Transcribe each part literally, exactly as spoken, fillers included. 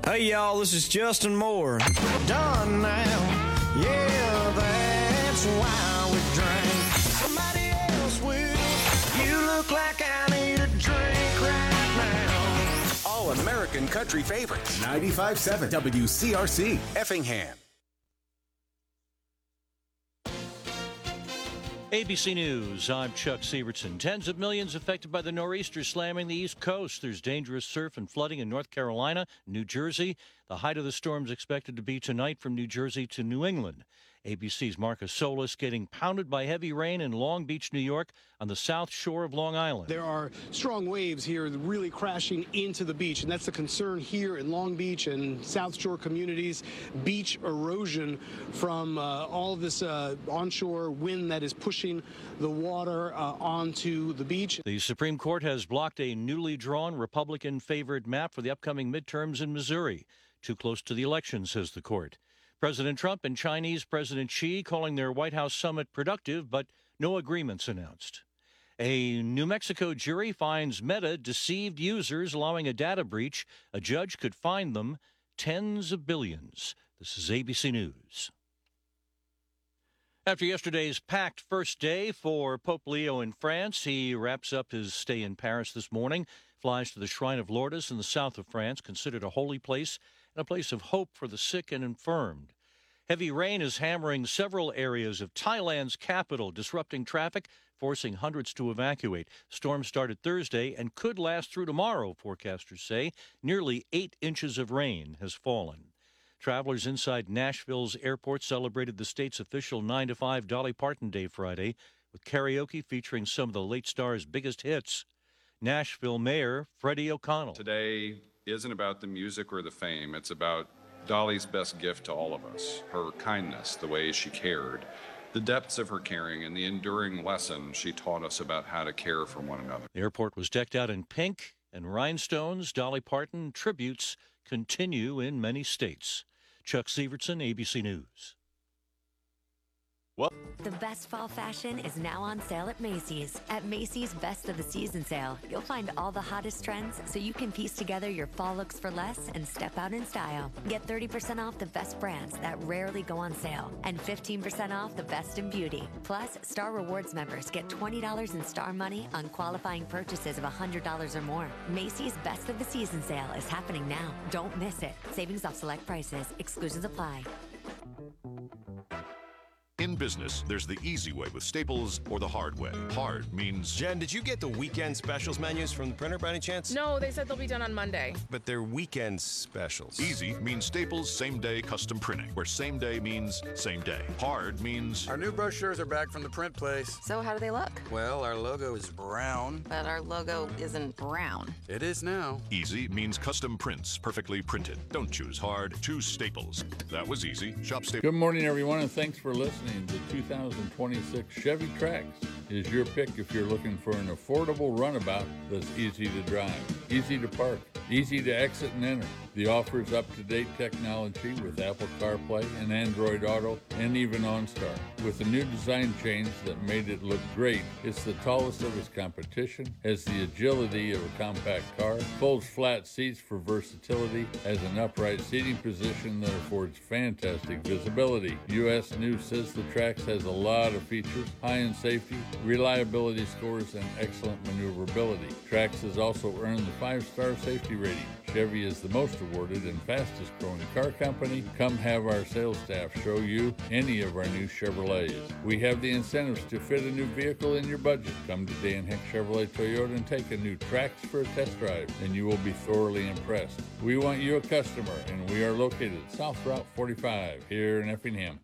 Hey y'all, this is Justin Moore. Done now. Yeah, that's why we drink. Somebody else will. You look like I need a drink right now. All American country favorites. ninety-five point seven W C R C, Effingham. A B C News, I'm Chuck Sievertson. Tens of millions affected by the nor'easter slamming the East Coast. There's dangerous surf and flooding in North Carolina, New Jersey. The height of the storm is expected to be tonight from New Jersey to New England. A B C's Marcus Solis getting pounded by heavy rain in Long Beach, New York, on the south shore of Long Island. There are strong waves here really crashing into the beach, and that's the concern here in Long Beach and South Shore communities. Beach erosion from uh, all of this uh, onshore wind that is pushing the water uh, onto the beach. The Supreme Court has blocked a newly drawn Republican-favored map for the upcoming midterms in Missouri. Too close to the election, says the court. President Trump and Chinese President Xi calling their White House summit productive, but no agreements announced. A New Mexico jury finds Meta deceived users, allowing a data breach. A judge could fine them tens of billions. This is A B C News. After yesterday's packed first day for Pope Leo in France, he wraps up his stay in Paris this morning, flies to the Shrine of Lourdes in the south of France, considered a holy place and a place of hope for the sick and infirmed. Heavy rain is hammering several areas of Thailand's capital, disrupting traffic, forcing hundreds to evacuate. Storm started Thursday and could last through tomorrow, forecasters say. Nearly eight inches of rain has fallen. Travelers inside Nashville's airport celebrated the state's official nine to five Dolly Parton Day Friday with karaoke featuring some of the late star's biggest hits. Nashville Mayor Freddie O'Connell. Today isn't about the music or the fame. It's about Dolly's best gift to all of us, her kindness, the way she cared, the depths of her caring, and the enduring lesson she taught us about how to care for one another. The airport was decked out in pink and rhinestones. Dolly Parton tributes continue in many states. Chuck Sievertson, A B C News. What? The best fall fashion is now on sale at Macy's. At Macy's Best of the Season sale, you'll find all the hottest trends so you can piece together your fall looks for less and step out in style. Get thirty percent off the best brands that rarely go on sale and fifteen percent off the best in beauty. Plus, Star Rewards members get twenty dollars in Star money on qualifying purchases of one hundred dollars or more. Macy's Best of the Season sale is happening now. Don't miss it. Savings off select prices. Exclusions apply. In business, there's the easy way with Staples or the hard way. Hard means... Jen, did you get the weekend specials menus from the printer by any chance? No, they said they'll be done on Monday. But they're weekend specials. Easy means Staples same-day custom printing, where same day means same day. Hard means... Our new brochures are back from the print place. So how do they look? Well, our logo is brown. But our logo isn't brown. It is now. Easy means custom prints, perfectly printed. Don't choose hard, choose Staples. That was easy. Shop Staples. Good morning, everyone, and thanks for listening. The two thousand twenty-six Chevy Trax is your pick if you're looking for an affordable runabout that's easy to drive, easy to park, easy to exit and enter. The offer's up-to-date technology with Apple CarPlay and Android Auto and even OnStar. With a new design change that made it look great, it's the tallest of its competition, has the agility of a compact car, folds flat seats for versatility, has an upright seating position that affords fantastic visibility. U S News says the Trax has a lot of features, high in safety, reliability scores, and excellent maneuverability. Trax has also earned the five-star safety rating. Chevy is the most awarded and fastest growing car company. Come have our sales staff show you any of our new Chevrolets. We have the incentives to fit a new vehicle in your budget. Come to Dan Heck Chevrolet Toyota and take a new Trax for a test drive, and you will be thoroughly impressed. We want you a customer, and we are located South Route forty-five here in Effingham.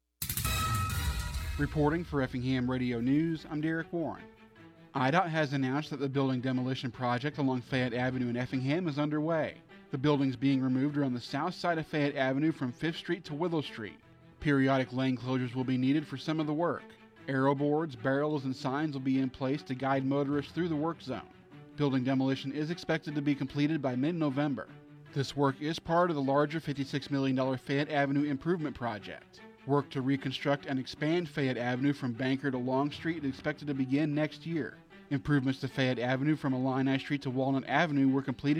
Reporting for Effingham Radio News, I'm Derek Warren. I D O T has announced that the building demolition project along Fayette Avenue in Effingham is underway. The buildings being removed are on the south side of Fayette Avenue from fifth Street to Willow Street. Periodic lane closures will be needed for some of the work. Arrow boards, barrels, and signs will be in place to guide motorists through the work zone. Building demolition is expected to be completed by mid-November. This work is part of the larger fifty-six million dollars Fayette Avenue Improvement Project. Work to reconstruct and expand Fayette Avenue from Banker to Long Street is expected to begin next year. Improvements to Fayette Avenue from Illini Street to Walnut Avenue were completed